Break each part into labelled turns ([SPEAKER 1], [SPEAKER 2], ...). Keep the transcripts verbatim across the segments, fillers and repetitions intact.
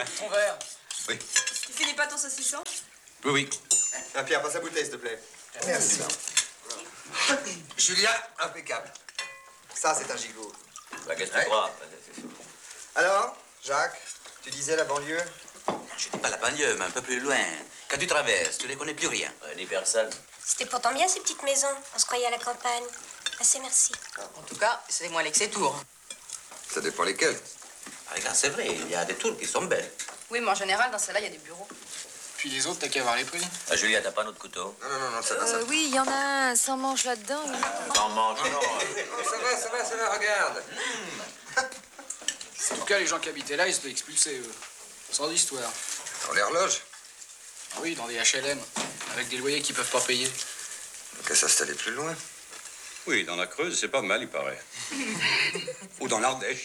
[SPEAKER 1] ton verre.
[SPEAKER 2] Oui.
[SPEAKER 3] Tu finis pas ton saucisson?
[SPEAKER 2] Oui, oui.
[SPEAKER 4] Ah, Pierre, passe la bouteille, s'il te plaît. Merci.
[SPEAKER 2] Julia, impeccable.
[SPEAKER 4] Ça, c'est un gigot.
[SPEAKER 5] Bah, qu'est-ce que tu crois?
[SPEAKER 4] Alors, Jacques, tu disais la banlieue?
[SPEAKER 5] Je dis pas la banlieue, mais un peu plus loin. Quand tu traverses, tu ne connais plus rien. Ouais, ni personne.
[SPEAKER 6] C'était pourtant bien ces petites maisons. On se croyait à la campagne. Assez merci.
[SPEAKER 3] En tout cas, c'est moins laid que ces tours.
[SPEAKER 4] Ça dépend lesquels.
[SPEAKER 5] Ah, regarde, c'est vrai, il y a des tours qui sont belles.
[SPEAKER 3] Oui, mais en général, dans celle-là, il y a des bureaux.
[SPEAKER 1] Puis les autres, t'as qu'à voir les prix.
[SPEAKER 5] Ah, Julia, t'as pas notre couteau?
[SPEAKER 4] Non, non, non, non, ça va, ça
[SPEAKER 7] Euh,
[SPEAKER 4] va.
[SPEAKER 7] oui, il y en a un sans manche là-dedans. Oui.
[SPEAKER 5] T'en manges, non.
[SPEAKER 4] Oh, ça va, ça va, ça va, regarde.
[SPEAKER 1] En tout cas, les gens qui habitaient là, ils se font expulser, eux. Sans histoire.
[SPEAKER 4] Dans les horloges.
[SPEAKER 1] Oui, dans des H L M, avec des loyers qu'ils peuvent pas payer.
[SPEAKER 4] Donc à s'installer plus loin.
[SPEAKER 2] Oui, dans la Creuse, c'est pas mal, il paraît. Ou dans l'Ardèche.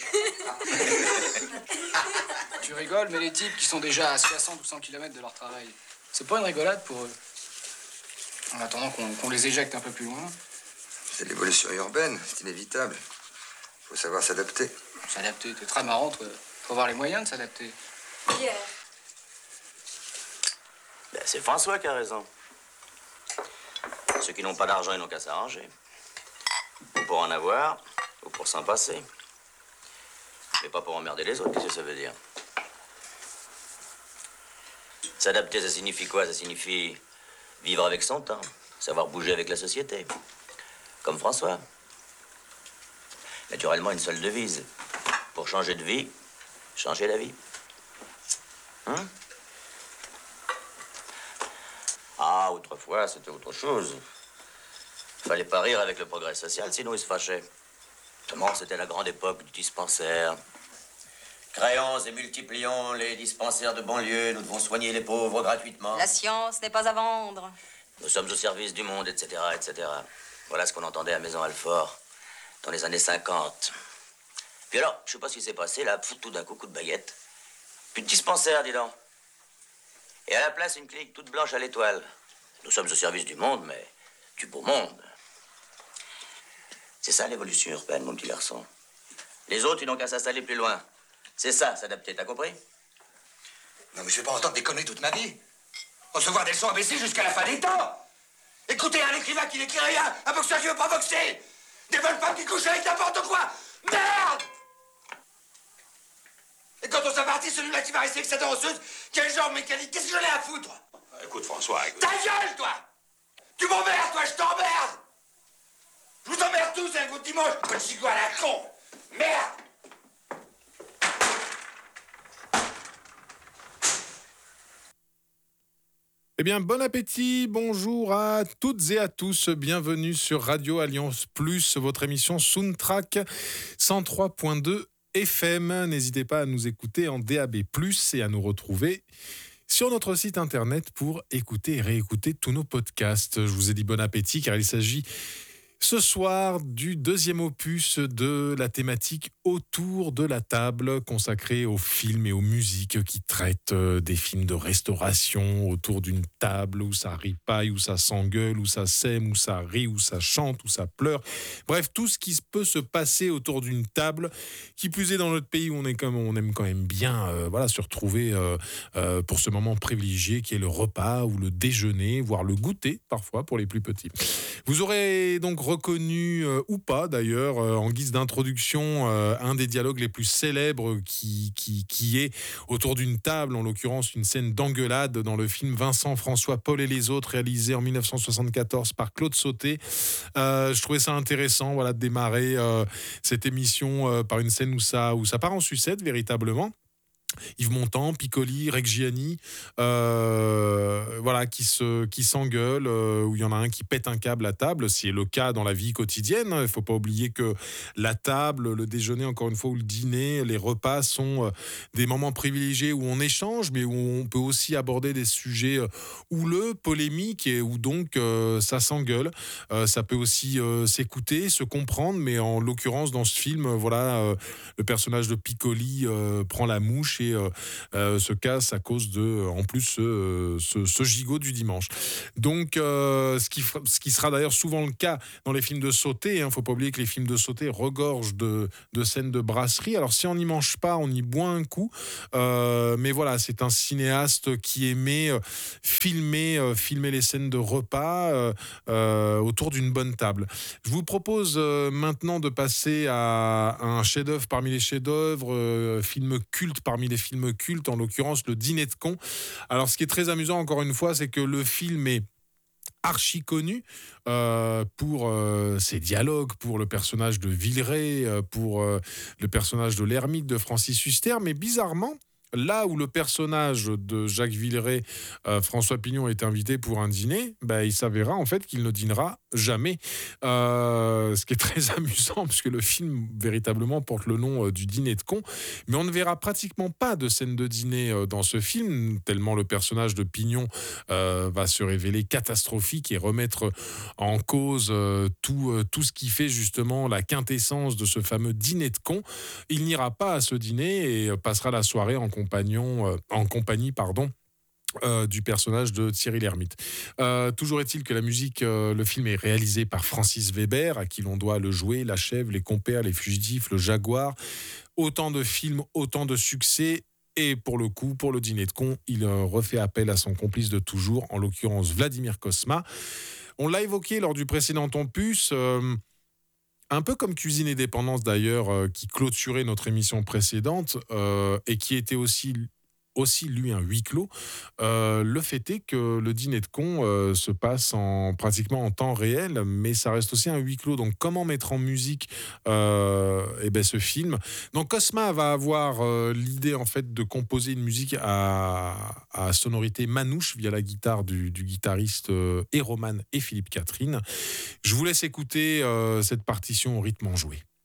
[SPEAKER 1] Tu rigoles, mais les types qui sont déjà à soixante ou cent kilomètres de leur travail, c'est pas une rigolade pour eux. En attendant qu'on qu'on les éjecte un peu plus loin.
[SPEAKER 4] C'est l'évolution urbaine, c'est inévitable. Faut savoir s'adapter.
[SPEAKER 1] S'adapter, t'es très marrant, toi. Faut avoir les moyens de s'adapter.
[SPEAKER 3] Pierre.
[SPEAKER 5] Ben, c'est François qui a raison. Ceux qui n'ont pas d'argent, ils n'ont qu'à s'arranger. Ou pour en avoir, ou pour s'en passer. Mais pas pour emmerder les autres, qu'est-ce que ça veut dire? S'adapter, ça signifie quoi? Ça signifie vivre avec son temps, savoir bouger avec la société. Comme François. Naturellement, une seule devise. Pour changer de vie, changer la vie. Hein? Ah, autrefois, c'était autre chose. Fallait pas rire avec le progrès social, sinon ils se fâchaient. Comment c'était la grande époque du dispensaire. Créons et multiplions les dispensaires de banlieue, nous devons soigner les pauvres gratuitement.
[SPEAKER 3] La science n'est pas à vendre.
[SPEAKER 5] Nous sommes au service du monde, et cetera, et cetera. Voilà ce qu'on entendait à Maison-Alfort, dans les années cinquante. Puis alors, je sais pas ce qui s'est passé, là, fou, tout d'un coup, coup de baguette. Plus de dispensaire, dis donc. Et à la place, une clinique toute blanche à l'étoile. Nous sommes au service du monde, mais du beau monde. C'est ça l'évolution urbaine, mon petit garçon. Les autres, ils n'ont qu'à s'installer plus loin. C'est ça, s'adapter, t'as compris?
[SPEAKER 2] Non, mais je vais pas entendre des conneries toute ma vie. Recevoir des leçons A B C jusqu'à la fin des temps. Écoutez un écrivain qui n'écrit rien, un boxeur qui veut pas boxer. Des bonnes femmes qui couchent avec n'importe quoi. Merde! Et quand on s'est parti, celui-là qui va rester avec sa danseuse, quel genre de mécanique? Qu'est-ce que j'en ai à foutre?
[SPEAKER 8] Écoute, François, écoute.
[SPEAKER 2] Ta gueule, toi! Tu m'emmerdes, toi, je t'emmerde! Je vous emmerde tous avec votre dimanche, votre chico à la con! Merde!
[SPEAKER 9] Eh bien, bon appétit, bonjour à toutes et à tous, bienvenue sur Radio Alliance Plus, votre émission Soundtrack cent trois point deux F M. N'hésitez pas à nous écouter en D A B plus, et à nous retrouver sur notre site internet pour écouter et réécouter tous nos podcasts. Je vous ai dit bon appétit car il s'agit ce soir du deuxième opus de la thématique Autour de la table, consacrée aux films et aux musiques qui traitent des films de restauration autour d'une table où ça ripaille, où ça s'engueule, où ça sème, où ça rit, où ça chante, où ça pleure. Bref, tout ce qui peut se passer autour d'une table, qui plus est dans notre pays où on, est comme, on aime quand même bien euh, voilà, se retrouver euh, euh, pour ce moment privilégié qui est le repas ou le déjeuner, voire le goûter parfois pour les plus petits. Vous aurez donc reconnu, euh, ou pas d'ailleurs, euh, en guise d'introduction, euh, un des dialogues les plus célèbres qui, qui, qui est autour d'une table, en l'occurrence une scène d'engueulade dans le film Vincent, François, Paul et les autres, réalisé en dix-neuf cent soixante-quatorze par Claude Sautet. Euh, je trouvais ça intéressant voilà, de démarrer euh, cette émission euh, par une scène où ça, où ça part en sucette véritablement. Yves Montand, Piccoli, Reggiani, euh, voilà, qui se, qui s'engueulent, euh, où il y en a un qui pète un câble à table. C'est le cas dans la vie quotidienne. Il ne faut pas oublier que la table, le déjeuner, encore une fois, ou le dîner, les repas sont euh, des moments privilégiés où on échange, mais où on peut aussi aborder des sujets euh, houleux, polémiques, et où donc euh, ça s'engueule. Euh, ça peut aussi euh, s'écouter, se comprendre, mais en l'occurrence, dans ce film, voilà, euh, le personnage de Piccoli euh, prend la mouche et boucler euh, euh, se casse à cause de, en plus, ce, ce, ce gigot du dimanche. Donc, euh, ce, qui, ce qui sera d'ailleurs souvent le cas dans les films de sauté. Il hein, ne faut pas oublier que les films de sauté regorgent de, de scènes de brasserie. Alors, si on n'y mange pas, on y boit un coup. Euh, mais voilà, c'est un cinéaste qui aimait euh, filmer, euh, filmer les scènes de repas euh, euh, autour d'une bonne table. Je vous propose euh, maintenant de passer à un chef-d'œuvre parmi les chefs-d'œuvre, euh, film culte parmi les films cultes, en l'occurrence Le Dîner de cons. Alors, ce qui est très amusant, encore une fois, c'est que le film est archi connu euh, pour euh, ses dialogues, pour le personnage de Villeray, euh, pour euh, le personnage de l'ermite de Francis Huster, mais bizarrement, là où le personnage de Jacques Villeray, euh, François Pignon, est invité pour un dîner, bah, il s'avérera en fait qu'il ne dînera jamais. Euh, ce qui est très amusant, puisque le film véritablement porte le nom euh, du Dîner de cons. Mais on ne verra pratiquement pas de scène de dîner euh, dans ce film, tellement le personnage de Pignon euh, va se révéler catastrophique et remettre en cause euh, tout, euh, tout ce qui fait justement la quintessence de ce fameux Dîner de cons. Il n'ira pas à ce dîner et passera la soirée en compagnon, euh, en compagnie, pardon, Euh, du personnage de Thierry Lhermitte. Euh, toujours est-il que la musique, euh, le film est réalisé par Francis Weber, à qui l'on doit Le Jouet, La Chèvre, Les Compères, Les Fugitifs, Le Jaguar. Autant de films, autant de succès. Et pour le coup, pour Le Dîner de cons, il euh, refait appel à son complice de toujours, en l'occurrence Vladimir Cosma. On l'a évoqué lors du précédent opus. Euh, Un peu comme Cuisine et Dépendance d'ailleurs, euh, qui clôturait notre émission précédente euh, et qui était aussi, aussi lui un huis clos. Euh, le fait est que le Dîner de cons euh, se passe en, pratiquement en temps réel, mais ça reste aussi un huis clos. Donc comment mettre en musique euh, eh ben, ce film? Donc Cosma va avoir euh, l'idée en fait de composer une musique à, à sonorité manouche via la guitare du, du guitariste euh, Héroman et Philippe Catherine. Je vous laisse écouter euh, cette partition au rythme enjoué.